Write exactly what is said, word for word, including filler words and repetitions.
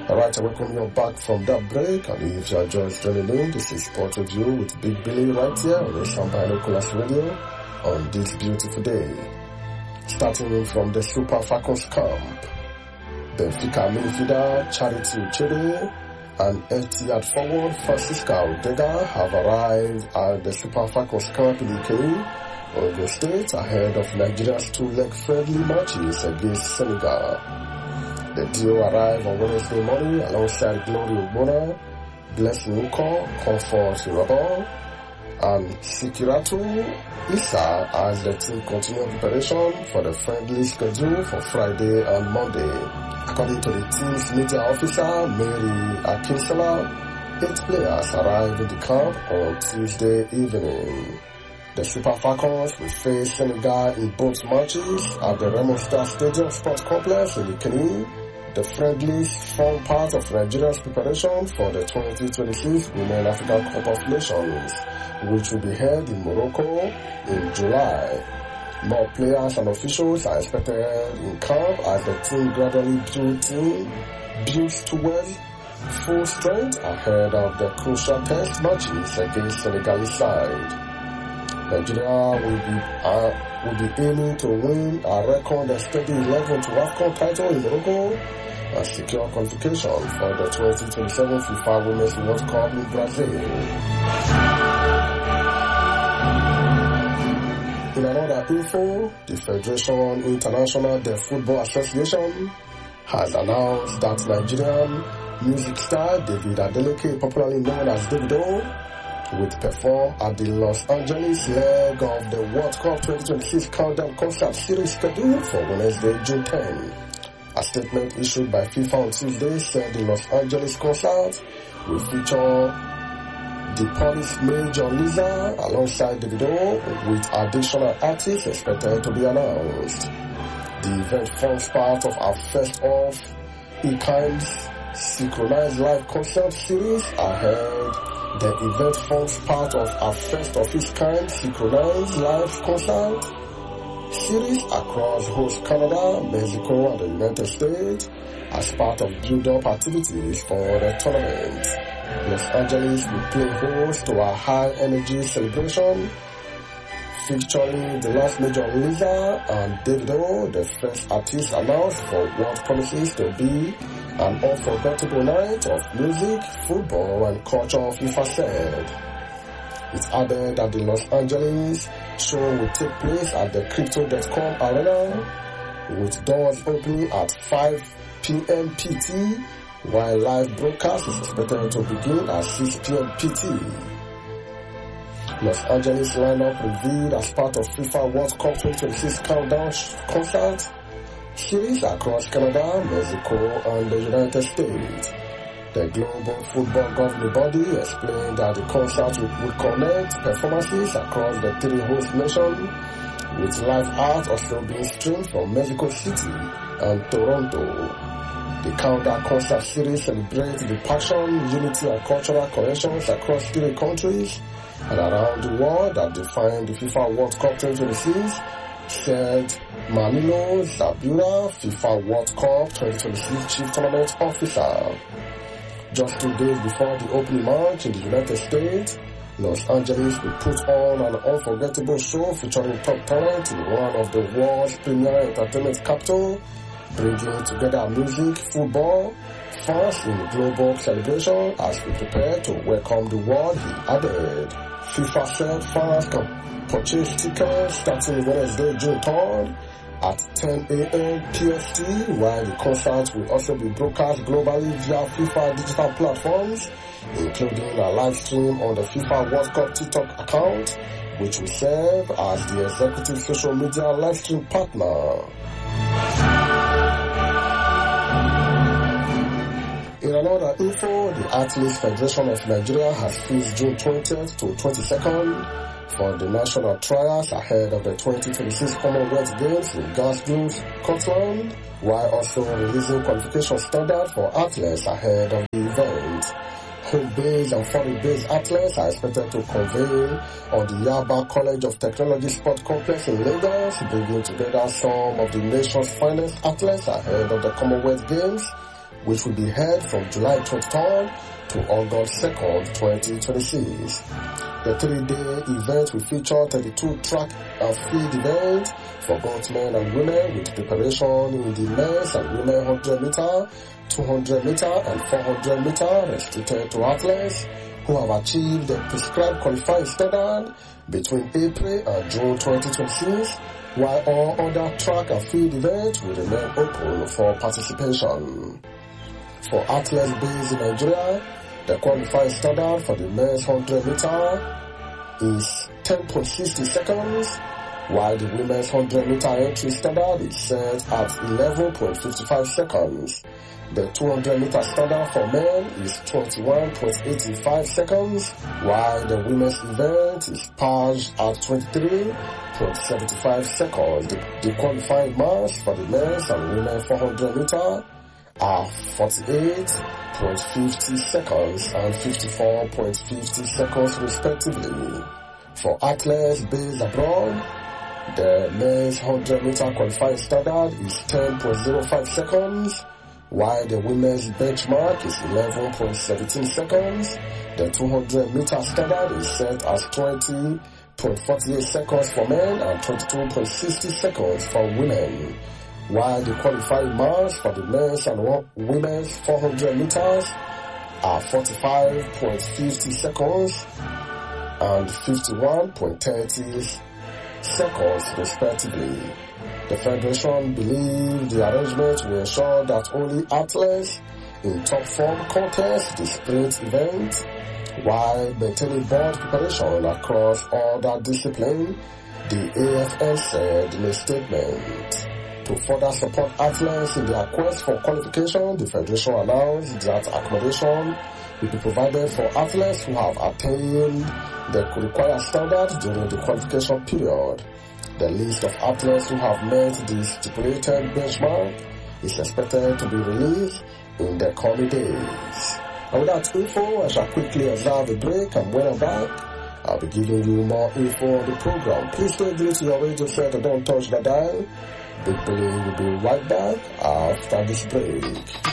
Alright, I welcome you back from that break, and if you are just joining in, this is Sport Review with Big Billy right here on the Binoculars Radio on this beautiful day. Starting from the Super Falcons camp, Benfica midfielder Charity Uchebe and Etihad forward Francisca Odega have arrived at the Super Falcons camp in Ikere, Ogun State, ahead of Nigeria's two-leg friendly matches against Senegal. The duo arrived on Wednesday morning alongside Glory Ogbonna, Blessing Uko, Comfort Irabor, and Sikiratu Issa as the team continued preparation for the friendly schedule for Friday and Monday. According to the team's media officer, Mary Akinsala, eight players arrived in the camp on Tuesday evening. The Super Falcons will face Senegal in both matches at the Remo Star Stadium Sports Complex in Ikene. The friendlies form part of Nigeria's preparation for the twenty twenty-six Women African Cup of Nations, which will be held in Morocco in July. More players and officials are expected in camp as the team gradually builds team builds towards full strength ahead of the crucial test matches against Senegalese side. Nigeria will be uh, will be aiming to win a record steady eleven to AFCON title in Morocco and secure qualification for the twenty twenty-seven FIFA Women's World Cup in Brazil. In another info, the Federation International de Football Association has announced that Nigerian music star David Adeleke, popularly known as Davido, will perform at the Los Angeles leg of the World Cup twenty twenty-six Countdown Concert Series scheduled for Wednesday, June tenth. A statement issued by FIFA on Tuesday said the Los Angeles concert will feature the Polish Major Liza alongside Davido, with additional artists expected to be announced. The event forms part of our first of a kind synchronized live concert series ahead. The event forms part of a first of its kind synchronized live concert series across host Canada, Mexico, and the United States as part of build-up activities for the tournament. Los Angeles will play host to a high-energy celebration featuring the last Major Liza and Davido, the first artist announced for what promises to be an unforgettable night of music, football, and culture, FIFA said. It added that the Los Angeles show will take place at the Crypto dot com Arena, with doors opening at five p.m. P T, while live broadcast is expected to begin at six p.m. P T. Los Angeles lineup revealed as part of FIFA World Cup twenty twenty-six Countdown concert series across Canada, Mexico, and the United States. The Global Football Governing Body explained that the concert would connect performances across the three host nations, with live art also being streamed from Mexico City and Toronto. The Countdown concert series celebrates the passion, unity, and cultural connections across three countries and around the world that define the FIFA World Cup twenty twenty-six, said Manilo Zabura, FIFA World Cup twenty twenty-six Chief Tournament Officer. Just two days before the opening match in the United States, Los Angeles will put on an unforgettable show featuring top talent in one of the world's premier entertainment capital, bringing together music, football, fans in the global celebration as we prepare to welcome the world, he added. FIFA said fans can purchase tickets starting Wednesday, June third at ten a.m. P S T, while the concert will also be broadcast globally via FIFA digital platforms, including a live stream on the FIFA World Cup TikTok account, which will serve as the executive social media live stream partner. In another info, the Athletes Federation of Nigeria has fixed June twentieth to twenty-second for the national trials ahead of the twenty twenty-six Commonwealth Games in Glasgow, Scotland, while also releasing qualification standards for athletes ahead of the event. Home-based and foreign-based athletes are expected to convene on the Yaba College of Technology Sport Complex in Lagos, bringing together some of the nation's finest athletes ahead of the Commonwealth Games, which will be held from July twenty-third to August second, twenty twenty-six. The three-day event will feature thirty-two track and field events for both men and women, with preparation in the men's and women's one hundred meter, two hundred meter, and four hundred meter restricted to athletes who have achieved the prescribed qualifying standard between April and June twenty twenty-six, while all other track and field events will remain open for participation. For athletes based in Nigeria, the qualifying standard for the men's one hundred meter is ten point six zero seconds, while the women's one hundred meter entry standard is set at eleven point five five seconds. The two hundred meter standard for men is twenty-one point eight five seconds, while the women's event is paged at twenty-three point seven five seconds. The, the qualifying marks for the men's and women's four hundred meter are forty-eight point five zero seconds and fifty-four point five zero seconds respectively. For athletes based abroad, the men's one hundred meter qualifying standard is ten point zero five seconds, while the women's benchmark is eleven point one seven seconds. The two hundred meter standard is set as twenty point four eight seconds for men and twenty-two point six zero seconds for women, while the qualifying marks for the men's and women's four hundred meters are forty-five point five zero seconds and fifty-one point three zero seconds respectively. The Federation believes the arrangement will ensure that only athletes in top form contests the sprint event, while maintaining board preparation across other disciplines, the A F L said in a statement. To further support athletes in their quest for qualification, the Federation announced that accommodation will be provided for athletes who have attained the required standards during the qualification period. The list of athletes who have met the stipulated benchmark is expected to be released in the coming days. And with that info, I shall quickly observe a break, and when I'm back, I'll be giving you more info on the program. Please stay glued to your radio set and don't touch the dial. Big Billy will be right back after this break.